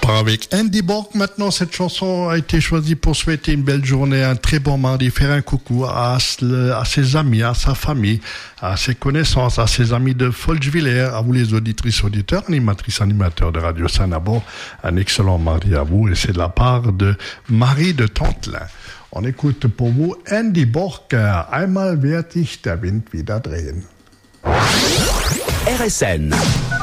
part avec Andy Borg. Maintenant, cette chanson a été choisie pour souhaiter une belle journée, un très bon mardi, faire un coucou à ses amis, à sa famille, à ses connaissances, à ses amis de Folchviller, à vous les auditrices, auditeurs, animatrices, animateurs de Radio Sanabo. Un excellent mardi à vous et c'est de la part de Marie de Tantelin. On écoute pour vous Andy Borg, Einmal wird sich der Wind wieder drehen. RSN